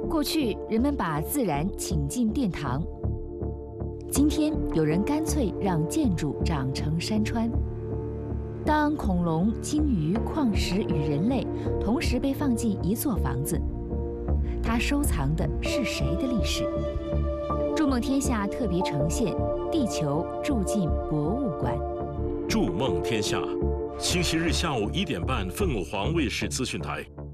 过去人们把自然请进殿堂，今天有人干脆让建筑长成山川。当恐龙、鲸鱼、矿石与人类同时被放进一座房子，它收藏的是谁的历史？筑梦天下特别呈现《地球住进博物馆》。 筑梦天下，星期日下午1点半，凤凰卫视资讯台。